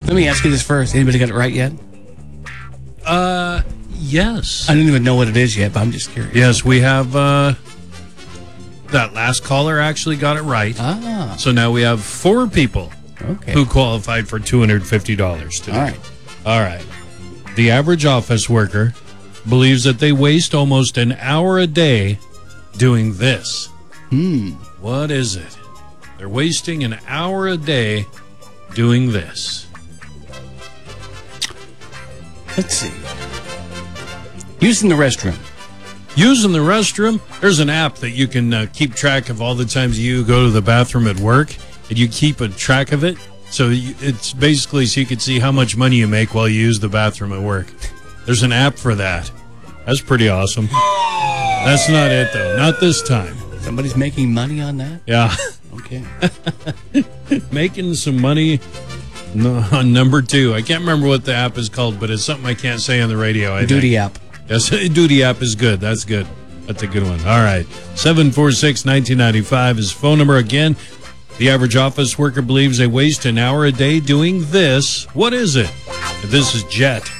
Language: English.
Let me ask you this first. Anybody got it right yet? Yes. I don't even know what it is yet, but I'm just curious. Yes, we have that last caller actually got it right. Ah. So now we have 4 people Okay. who qualified for $250 today. All right. All right. The average office worker believes that they waste almost an hour a day doing this. What is it? They're wasting an hour a day doing this. Let's see. Using the restroom. Using the restroom, there's an app that you can keep track of all the times you go to the bathroom at work, and you keep a track of it. So it's basically so you can see how much money you make while you use the bathroom at work. There's an app for that. That's pretty awesome. That's not it, though. Not this time. Somebody's making money on that? Yeah. Okay. Making some money on number 2. I can't remember what the app is called, but it's something I can't say on the radio. I Duty think. app. Yes, Duty app is good. That's good. That's a good one. All right. 746-1995 is phone number again. The average office worker believes they waste an hour a day doing this. What is it? This is Jet.